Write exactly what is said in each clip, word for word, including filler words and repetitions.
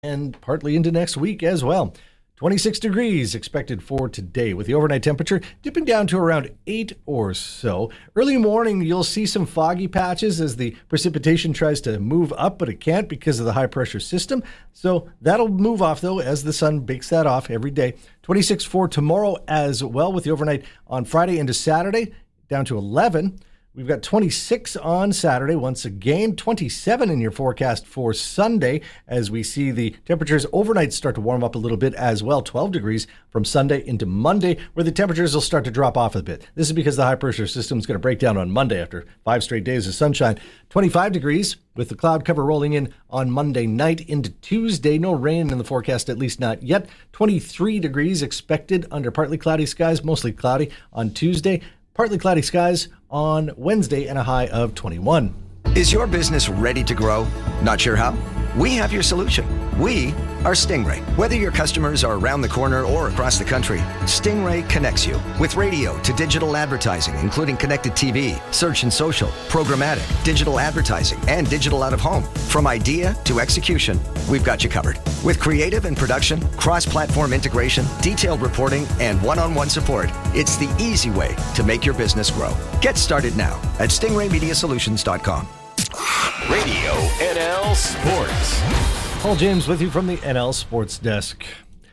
and partly into next week as well. twenty-six degrees expected for today, with the overnight temperature dipping down to around eight or so. Early morning, you'll see some foggy patches as the precipitation tries to move up, but it can't because of the high-pressure system. So that'll move off, though, as the sun bakes that off every day. twenty-six for tomorrow as well, with the overnight on Friday into Saturday down to eleven. We've got twenty-six on Saturday once again, twenty-seven in your forecast for Sunday as we see the temperatures overnight start to warm up a little bit as well. twelve degrees from Sunday into Monday, where the temperatures will start to drop off a bit. This is because the high pressure system is going to break down on Monday after five straight days of sunshine. twenty-five degrees with the cloud cover rolling in on Monday night into Tuesday. No rain in the forecast, at least not yet. twenty-three degrees expected under partly cloudy skies, mostly cloudy on Tuesday. Partly cloudy skies on Wednesday and a high of twenty-one. Is your business ready to grow? Not sure how? We have your solution. We are Stingray. Whether your customers are around the corner or across the country, Stingray connects you with radio to digital advertising, including connected T V, search and social, programmatic, digital advertising, and digital out of home. From idea to execution, we've got you covered. With creative and production, cross-platform integration, detailed reporting, and one-on-one support, it's the easy way to make your business grow. Get started now at stingray media solutions dot com. Radio N L Sports. Paul James with you from the N L Sports Desk.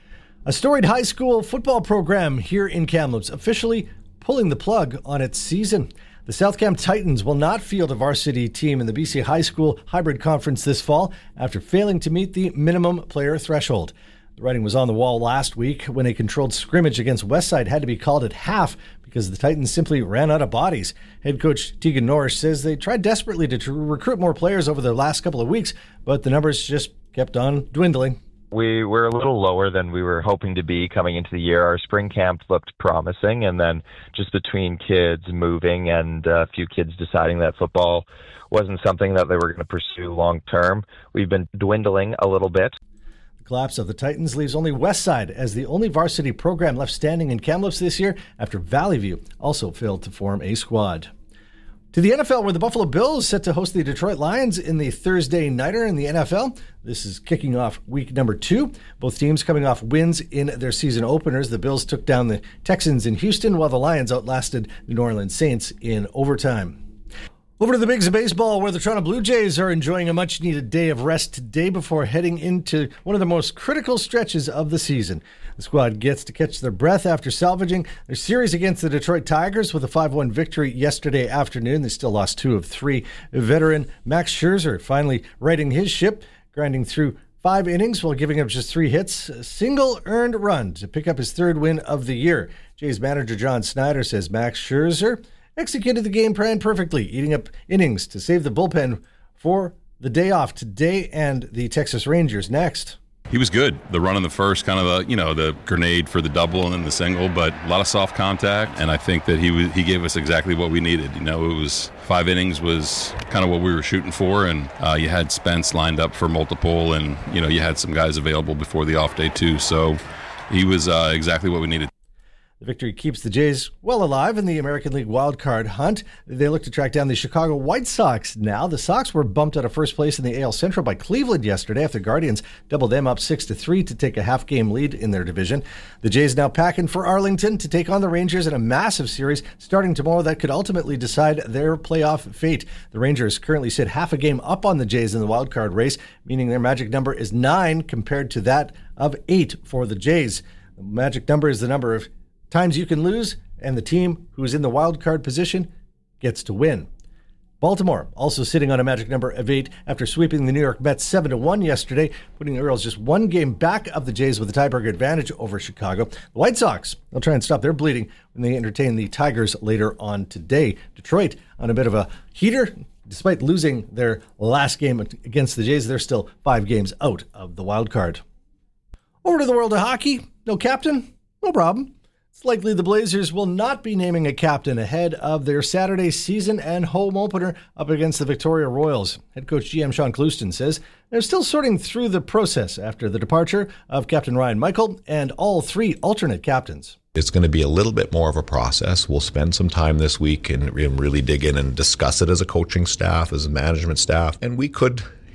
A storied high school football program here in Kamloops officially pulling the plug on its season. The South Cam Titans will not field a varsity team in the B C High School Hybrid Conference this fall after failing to meet the minimum player threshold. The writing was on the wall last week when a controlled scrimmage against Westside had to be called at half because the Titans simply ran out of bodies. Head coach Tegan Norris says they tried desperately to tr- recruit more players over the last couple of weeks, but the numbers just kept on dwindling. We were a little lower than we were hoping to be coming into the year. Our spring camp looked promising, and then just between kids moving and a few kids deciding that football wasn't something that they were going to pursue long term, we've been dwindling a little bit. The collapse of the Titans leaves only Westside as the only varsity program left standing in Kamloops this year after Valley View also failed to form a squad. To the N F L, where the Buffalo Bills set to host the Detroit Lions in the Thursday nighter in the N F L. This is kicking off week number two. Both teams coming off wins in their season openers. The Bills took down the Texans in Houston, while the Lions outlasted the New Orleans Saints in overtime. Over to the bigs of baseball, where the Toronto Blue Jays are enjoying a much-needed day of rest today before heading into one of the most critical stretches of the season. The squad gets to catch their breath after salvaging their series against the Detroit Tigers with a five one victory yesterday afternoon. They still lost two of three. Veteran Max Scherzer finally righting his ship, grinding through five innings while giving up just three hits, a single earned run to pick up his third win of the year. Jays manager John Snyder says Max Scherzer executed the game plan perfectly, eating up innings to save the bullpen for the day off today and the Texas Rangers next. He was good. The run in the first, kind of the, you know, the grenade for the double and then the single, but a lot of soft contact, and I think that he was, he gave us exactly what we needed. You know, it was five innings was kind of what we were shooting for, and uh, you had Spence lined up for multiple, and, you know, you had some guys available before the off day too, so he was uh, exactly what we needed. The victory keeps the Jays well alive in the American League wildcard hunt. They look to track down the Chicago White Sox now. The Sox were bumped out of first place in the A L Central by Cleveland yesterday after Guardians doubled them up six to three to take a half-game lead in their division. The Jays now packing for Arlington to take on the Rangers in a massive series starting tomorrow that could ultimately decide their playoff fate. The Rangers currently sit half a game up on the Jays in the wildcard race, meaning their magic number is nine compared to that of eight for the Jays. The magic number is the number of times you can lose, and the team who is in the wild card position gets to win. Baltimore also sitting on a magic number of eight after sweeping the New York Mets seven to one yesterday, putting the Orioles just one game back of the Jays with a tiebreaker advantage over Chicago. The White Sox, they'll try and stop their bleeding when they entertain the Tigers later on today. Detroit on a bit of a heater. Despite losing their last game against the Jays, they're still five games out of the wild card. Over to the world of hockey. No captain? No problem. It's likely the Blazers will not be naming a captain ahead of their Saturday season and home opener up against the Victoria Royals. Head coach G M Sean Clouston says they're still sorting through the process after the departure of Captain Ryan Michael and all three alternate captains. It's going to be a little bit more of a process. We'll spend some time this week and really dig in and discuss it as a coaching staff, as a management staff, and we could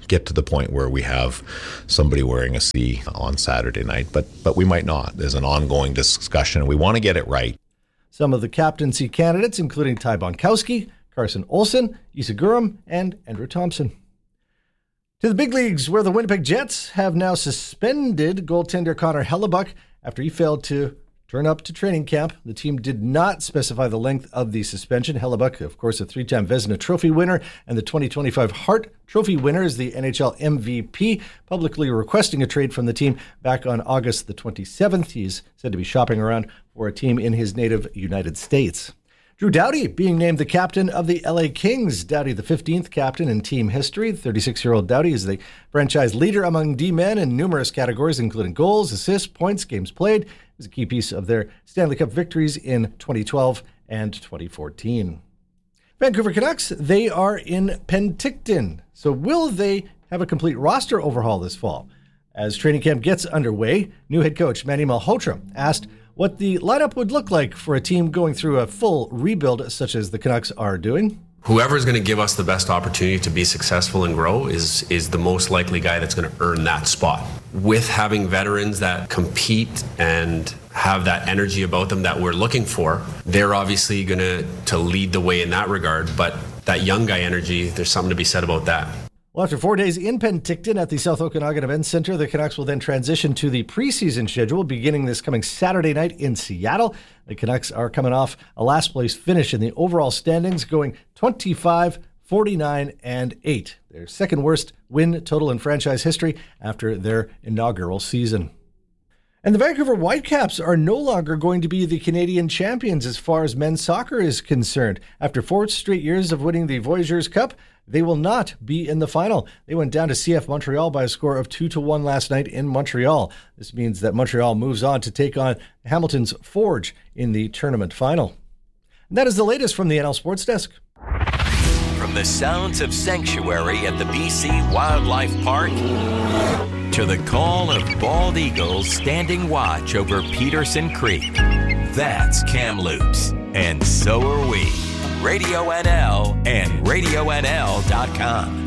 get to the point where we have somebody wearing a C on Saturday night, but but we might not. There's an ongoing discussion. We want to get it right. Some of the captaincy candidates, including Ty Bonkowski, Carson Olsen, Issa Gurum, and Andrew Thompson. To the big leagues, where the Winnipeg Jets have now suspended goaltender Connor Hellebuyck after he failed to turn up to training camp. The team did not specify the length of the suspension. Hellebuyck, of course, a three-time Vezina Trophy winner and the twenty twenty-five Hart Trophy winner, is the N H L M V P, publicly requesting a trade from the team back on August the twenty-seventh. He's said to be shopping around for a team in his native United States. Drew Doughty being named the captain of the L A Kings. Doughty, the fifteenth captain in team history. The thirty-six-year-old Doughty is the franchise leader among D-men in numerous categories, including goals, assists, points, games played. He was a key piece of their Stanley Cup victories in twenty twelve and twenty fourteen. Vancouver Canucks, they are in Penticton. So will they have a complete roster overhaul this fall? As training camp gets underway, new head coach Manny Malhotra asked what the lineup would look like for a team going through a full rebuild such as the Canucks are doing. Whoever's going to give us the best opportunity to be successful and grow is is the most likely guy that's going to earn that spot. With having veterans that compete and have that energy about them that we're looking for, they're obviously going to to lead the way in that regard. But that young guy energy, there's something to be said about that. Well, after four days in Penticton at the South Okanagan Events Center, the Canucks will then transition to the preseason schedule beginning this coming Saturday night in Seattle. The Canucks are coming off a last-place finish in the overall standings, going twenty-five, forty-nine, and eight. Their second worst win total in franchise history after their inaugural season. And the Vancouver Whitecaps are no longer going to be the Canadian champions as far as men's soccer is concerned. After four straight years of winning the Voyageurs Cup, they will not be in the final. They went down to C F Montreal by a score of two to one last night in Montreal. This means that Montreal moves on to take on Hamilton's Forge in the tournament final. And that is the latest from the N L Sports Desk. From the sounds of sanctuary at the B C Wildlife Park to the call of bald eagles standing watch over Peterson Creek, that's Kamloops, and so are we. Radio N L and radio N L dot com.